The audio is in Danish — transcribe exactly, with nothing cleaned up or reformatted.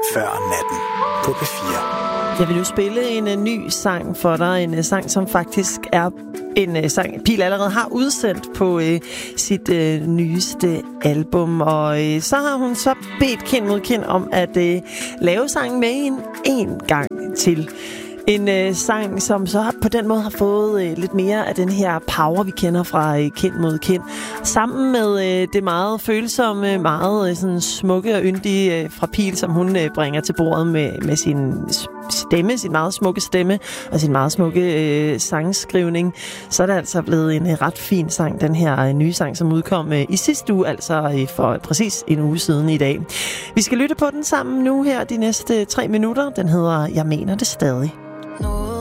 før natten på P fire. Jeg vil jo spille en uh, ny sang for dig. En uh, sang, som faktisk er en uh, sang, Pihl allerede har udsendt på uh, sit uh, nyeste album. Og uh, så har hun så bedt Kind mod Kind om at uh, lave sangen med en en gang til. En øh, sang, som så på den måde har fået øh, lidt mere af den her power, vi kender fra øh, Kind mod Kind. Sammen med øh, det meget følsomme, meget øh, sådan smukke og yndige øh, fra Pihl, som hun øh, bringer til bordet med, med sin stemme, sin meget smukke stemme og sin meget smukke øh, sangskrivning. Så er det altså blevet en øh, ret fin sang, den her øh, nye sang, som udkom øh, i sidste uge, altså øh, for præcis en uge siden i dag. Vi skal lytte på den sammen nu her de næste tre minutter. Den hedder Jeg mener det stadig.